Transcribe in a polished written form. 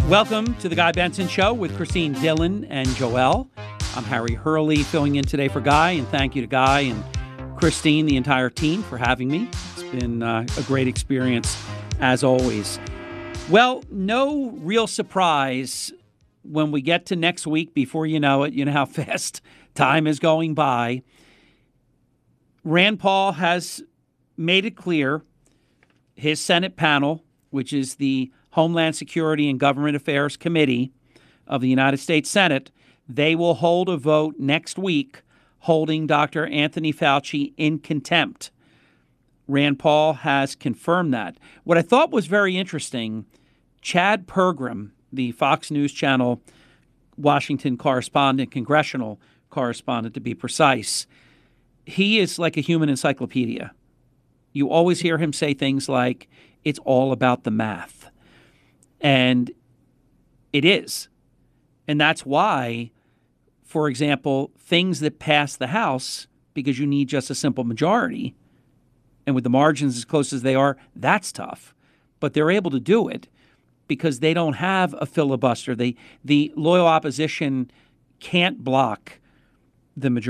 Welcome to the Guy Benson Show with Christine Dillon and Joelle. I'm Harry Hurley filling in today for Guy, and thank you to Guy and Christine, the entire team, for having me. It's been a great experience, as always. Well, no real surprise when we get to next week. Before you know it, you know how fast time is going by. Rand Paul has made it clear his Senate panel, which is the Homeland Security and Government Affairs Committee of the United States Senate, they will hold a vote next week holding Dr. Anthony Fauci in contempt. Rand Paul has confirmed that. What I thought was very interesting, Chad Pergram, the Fox News Channel Washington correspondent, congressional correspondent to be precise, he is like a human encyclopedia. You always hear him say things like, it's all about the math. And it is. And that's why, for example, things that pass the House, because you need just a simple majority, and with the margins as close as they are, that's tough. But they're able to do it because they don't have a filibuster. The loyal opposition can't block the majority.